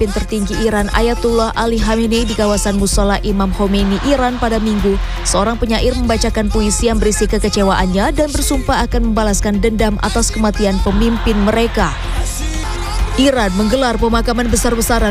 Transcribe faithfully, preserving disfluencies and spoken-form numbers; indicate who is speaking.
Speaker 1: pemimpin tertinggi Iran Ayatullah Ali Khamenei di kawasan Mushola Imam Khomeini Iran pada Minggu, seorang penyair membacakan puisi yang berisi kekecewaannya dan bersumpah akan membalaskan dendam atas kematian pemimpin mereka. Iran menggelar pemakaman besar-besaran